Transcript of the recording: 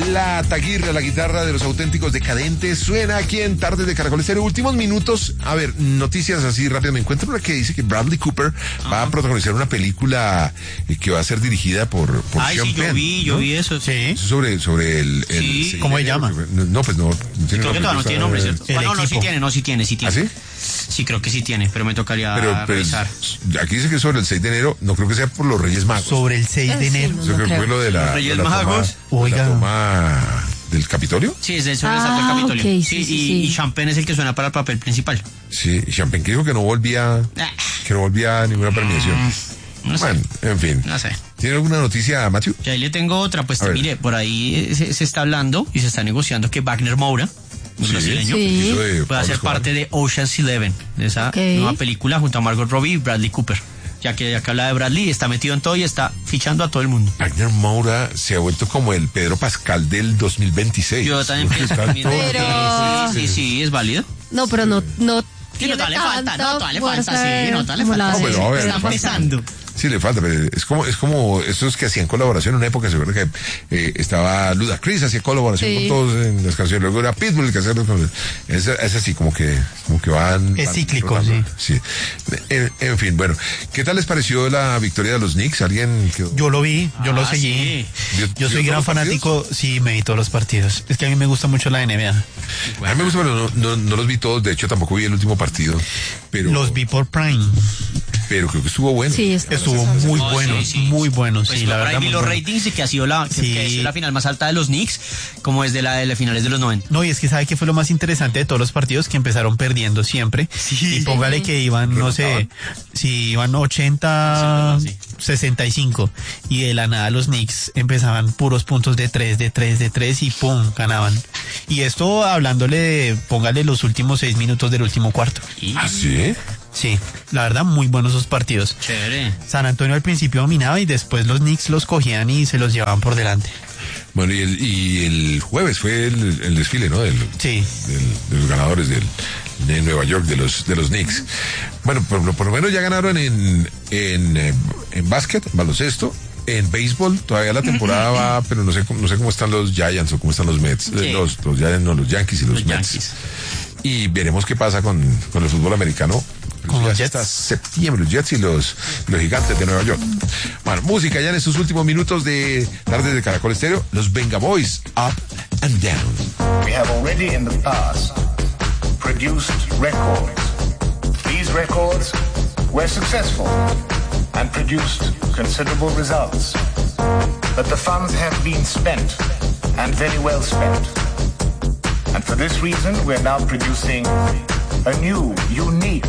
La Taguirra, la guitarra de los Auténticos Decadentes, suena aquí en Tardes de Caracol Estéreo. Últimos minutos, a ver, noticias así rápido. Me encuentro una que dice que Bradley Cooper va a protagonizar una película que va a ser dirigida por Sean sí, Penn. yo vi eso. Sí. Sobre el Sí. ¿Cómo se llama? No, pues no. Creo que todavía no tiene nombre, ¿cierto? No, sí tiene. ¿Ah, sí? Sí, creo que sí tiene, pero me tocaría revisar. Aquí dice que es sobre el 6 de enero, no creo que sea por los Reyes Magos. Sobre el 6 de enero. Eso creo que fue lo de la Reyes de la Magos. Toma, la toma del Capitolio. Sí, es sobre el Santo Capitolio. Okay, sí, sí. Y Sean Penn es el que suena para el papel principal. Sí, y Sean Penn que dijo que no volvía a ninguna premiación. No sé. Bueno, en fin. No sé. ¿Tiene alguna noticia, Matthew? Y ahí le tengo otra, pues mire, por ahí se está hablando y se está negociando que Wagner Moura, un brasileño, pueda ser parte de Ocean's 11, de esa nueva película junto a Margot Robbie y Bradley Cooper. Ya que habla de Bradley, está metido en todo y está fichando a todo el mundo. Wagner Moura se ha vuelto como el Pedro Pascal del 2026. Yo también pienso que sí, es válido. No, pero no. Sí, no, todavía le falta, No, pero a ver, está empezando. Sí, le falta, pero es como estos que hacían colaboración en una época, se acuerda que estaba Ludacris, hacía colaboración con todos en las canciones, luego era Pitbull el que hacía es así, como que van... Es cíclico, sí. En fin, bueno, ¿qué tal les pareció la victoria de los Knicks? ¿Alguien quedó? Yo lo vi, yo lo seguí. Sí. Yo soy gran fanático, sí, me vi todos los partidos. Es que a mí me gusta mucho la NBA. A mí me gusta, pero no los vi todos, de hecho tampoco vi el último partido, pero... Los vi por Prime. Pero creo que estuvo bueno. Sí, estuvo muy bueno, muy bueno. Pues sí, la verdad. Vi los ratings y que ha sido la final más alta de los Knicks, como es de las finales de los 90. No, y es que sabe que fue lo más interesante de todos los partidos, que empezaron perdiendo siempre. Sí. Y póngale que iban, no sé, si iban 80, 65. Y de la nada los Knicks empezaban puros puntos de 3 y pum, ganaban. Y esto hablándole de, póngale los últimos 6 minutos del último cuarto. ¿Ah, sí? Sí, la verdad, muy buenos esos partidos. Chévere. San Antonio al principio dominaba y después los Knicks los cogían y se los llevaban por delante. Bueno, y el jueves fue el desfile, ¿no? De los ganadores de Nueva York, de los Knicks. Bueno, por lo menos ya ganaron en básquet, baloncesto. En béisbol todavía la temporada va, pero no sé cómo están los Giants o cómo están los Mets. Los Giants, no, los Yankees y los Mets. Yankees. Y veremos qué pasa con el fútbol americano. Con los Jets. Hasta septiembre, los Jets y los Gigantes de Nueva York. Bueno, música ya en estos últimos minutos de Tardes de Caracol Estéreo. Los Venga Boys, Up and Down. We have already in the past produced records. These records were successful and produced considerable results. But the funds have been spent, and very well spent. And for this reason, we're now producing a new, unique